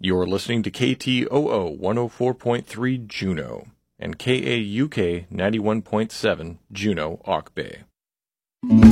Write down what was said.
You're listening to KTOO 104.3 Juneau and KAUK 91.7 Juneau, Auk Bay.